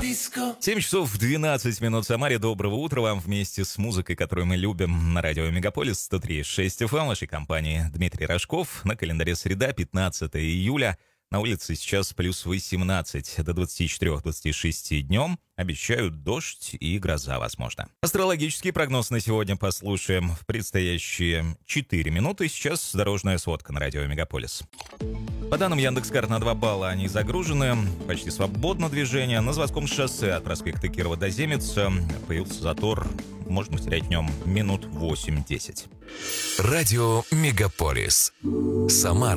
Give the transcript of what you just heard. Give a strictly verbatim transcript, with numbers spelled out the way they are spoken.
семь часов двенадцать минут в Самаре. Доброго утра вам вместе с музыкой, которую мы любим на радио Мегаполис сто три и шесть эф эм. Вашей компании Дмитрий Рожков. На календаре среда, пятнадцатое июля. На улице сейчас плюс восемнадцать, до двадцати четырёх - двадцати шести днем. Обещают дождь и гроза, возможно. Астрологический прогноз на сегодня послушаем в предстоящие четыре минуты. Сейчас дорожная сводка на радио Мегаполис. По данным Яндекс.Карт, на два балла они загружены. Почти свободно движение. На заводском шоссе от проспекта Кирова до Земеца появился затор. Можно потерять в нем минут восемь-десять. Радио Мегаполис. Самара.